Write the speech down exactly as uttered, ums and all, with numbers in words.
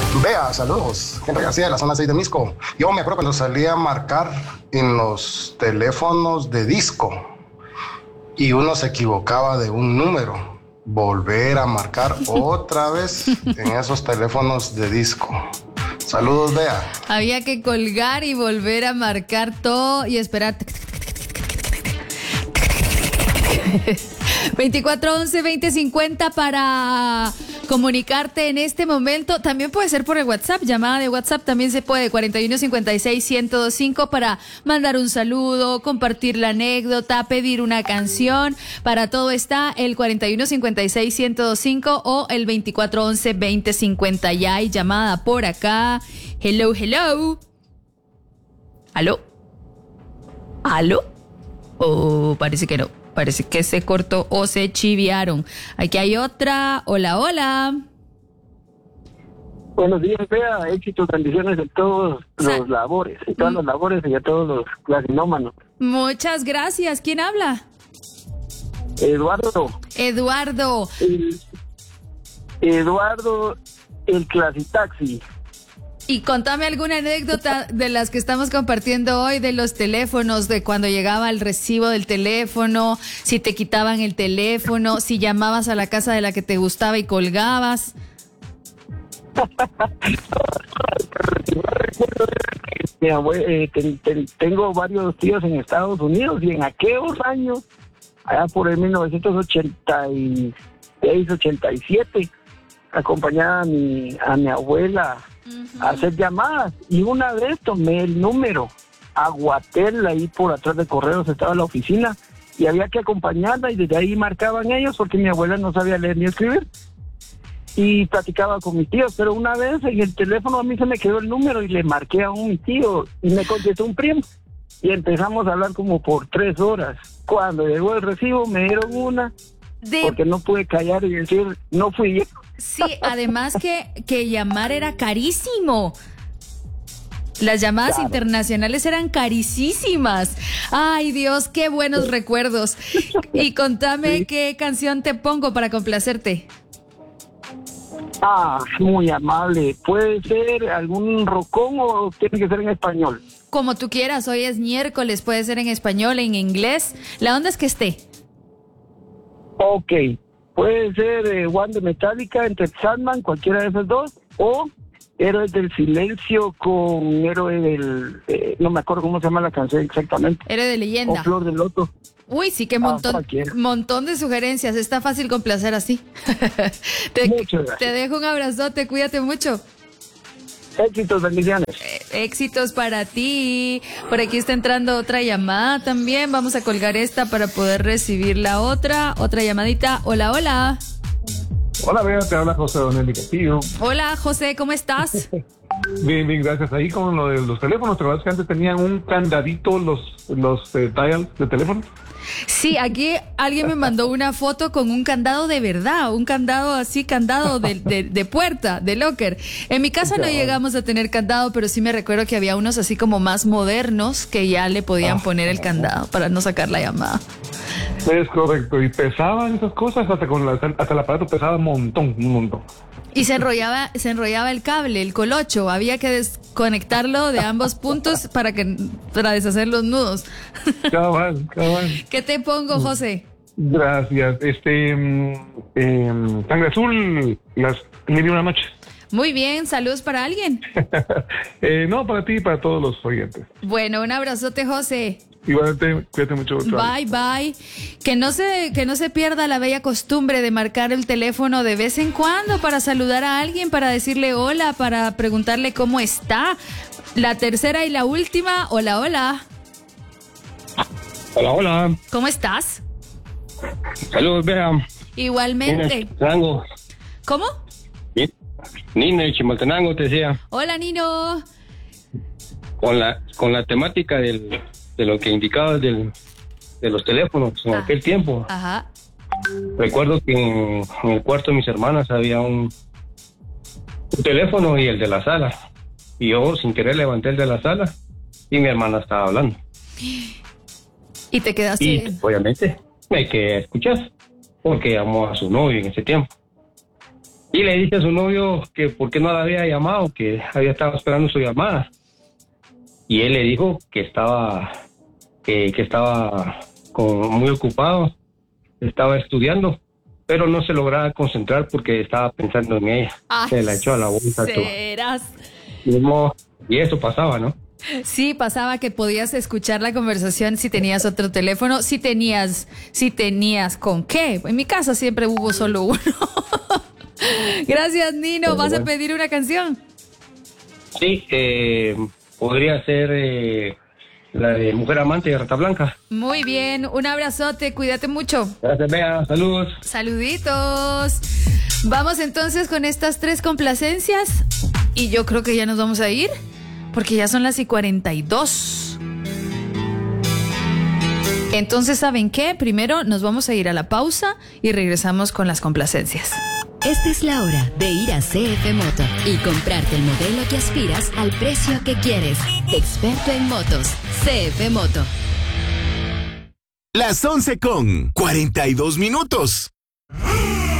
Vea, saludos. Henry García de la zona seis de Misco. Yo me acuerdo cuando salía a marcar en los teléfonos de disco y uno se equivocaba de un número. Volver a marcar otra vez en esos teléfonos de disco. Saludos, Bea. Había que colgar y volver a marcar todo y esperar. veinticuatro once veinte cincuenta para comunicarte en este momento. También puede ser por el WhatsApp, llamada de WhatsApp también se puede, cuarenta y uno cincuenta y seis ciento veinticinco, para mandar un saludo, compartir la anécdota, pedir una canción. Para todo está el cuarenta y uno cincuenta y seis ciento veinticinco o el veinticuatro once veinte cincuenta. Ya hay llamada por acá. Hello, hello. ¿Aló? ¿Aló? Oh, parece que no. Parece que se cortó o se chiviaron. Aquí hay otra. Hola, hola. Buenos días, Bea. Éxitos, bendiciones de todos los Sa- labores, de todas las labores y a todos los platinómanos. Muchas gracias. ¿Quién habla? Eduardo. Eduardo. El, Eduardo, el Clasitaxi. Y contame alguna anécdota de las que estamos compartiendo hoy, de los teléfonos, de cuando llegaba el recibo del teléfono, si te quitaban el teléfono, si llamabas a la casa de la que te gustaba y colgabas. Mi abue- eh, ten- ten- tengo varios tíos en Estados Unidos y en aquellos años, allá por el mil novecientos ochenta y seis, ochenta y siete, acompañaba a mi, a mi abuela a hacer llamadas, y una vez tomé el número a Guatel, ahí por atrás de Correos estaba la oficina, y había que acompañarla, y desde ahí marcaban ellos porque mi abuela no sabía leer ni escribir, y platicaba con mis tíos. Pero una vez en el teléfono a mí se me quedó el número y le marqué a un mi tío y me contestó un primo, y empezamos a hablar como por tres horas. Cuando llegó el recibo me dieron una, De... porque no pude callar y decir no fui yo. Sí, además que, que llamar era carísimo. Las llamadas Claro. internacionales eran carísimas. Ay, Dios, qué buenos recuerdos. Y contame Sí. qué canción te pongo para complacerte. Ah, muy amable. ¿Puede ser algún rocón o tiene que ser en español? Como tú quieras, hoy es miércoles, puede ser en español, en inglés. La onda es que esté. Ok. Puede ser eh, One de Metallica, entre Sandman, cualquiera de esos dos, o Héroes del Silencio con Héroe del... eh, no me acuerdo cómo se llama la canción exactamente. Héroe de O leyenda. Flor del Loto. Uy, sí, qué Ah, montón, cualquiera. montón de sugerencias. Está fácil complacer así. te, Muchas gracias. te dejo un abrazote, cuídate mucho. Éxitos, bendiciones. Éxitos para ti. Por aquí está entrando otra llamada también. Vamos a colgar esta para poder recibir la otra. Otra llamadita. Hola, hola. Hola, Bea, te habla José Donelli Castillo. Hola, José, ¿cómo estás? Bien, bien, gracias. Ahí con lo de los teléfonos, ¿te acuerdas que antes tenían un candadito los, los eh, dials de teléfono? Sí, aquí alguien me mandó una foto con un candado de verdad, un candado así, candado de, de, de puerta, de locker. En mi casa no llegamos a tener candado, pero sí me recuerdo que había unos así como más modernos que ya le podían Ah, poner el candado para no sacar la llamada. Es correcto, y pesaban esas cosas, hasta con la, hasta el aparato pesaba un montón, un montón. Y se enrollaba, se enrollaba el cable, el colocho, había que desconectarlo de ambos puntos para que para deshacer los nudos. Cabal, cabal. ¿Qué te pongo, José? Gracias. Este, mm, eh, Sangre Azul, las mil y una noches. Muy bien, saludos para alguien. eh, no, para ti y para todos los oyentes. Bueno, un abrazote, José. Igualmente, cuídate mucho. Bye, bye. Que no se, que no se pierda la bella costumbre de marcar el teléfono de vez en cuando para saludar a alguien, para decirle hola, para preguntarle cómo está. La tercera y la última. Hola, hola. Hola, hola. ¿Cómo estás? Saludos, Bea. Igualmente. Chimaltenango. ¿Cómo? Nina y Chimaltenango, te decía. Hola, Nino. Con la con la temática del, de lo que indicabas del, de los teléfonos en Ah. aquel tiempo. Ajá. Recuerdo que en, en el cuarto de mis hermanas había un, un teléfono y el de la sala. Y yo sin querer levanté el de la sala y mi hermana estaba hablando. Y te quedaste. Y obviamente me quedé a escuchar porque llamó a su novio en ese tiempo. Y le dice a su novio que por qué no la había llamado, que había estado esperando su llamada. Y él le dijo que estaba, que, que estaba con, muy ocupado, estaba estudiando, pero no se lograba concentrar porque estaba pensando en ella. Ah, se la echó a la bolsa. ¿serás? Y eso pasaba, ¿no? Sí, pasaba que podías escuchar la conversación si tenías otro teléfono, si tenías, si tenías con qué. En mi casa siempre hubo solo uno. Gracias, Nino. ¿Vas a pedir una canción? Sí, eh, podría ser eh, la de Mujer Amante de Rata Blanca. Muy bien, un abrazote, cuídate mucho. Gracias, Bea, saludos. Saluditos. Vamos entonces con estas tres complacencias y yo creo que ya nos vamos a ir porque ya son las y cuarenta y dos. Entonces, ¿saben qué? Primero nos vamos a ir a la pausa y regresamos con las complacencias. Esta es la hora de ir a C F Moto y comprarte el modelo que aspiras al precio que quieres. Experto en motos, C F Moto. Las once con cuarenta y dos minutos.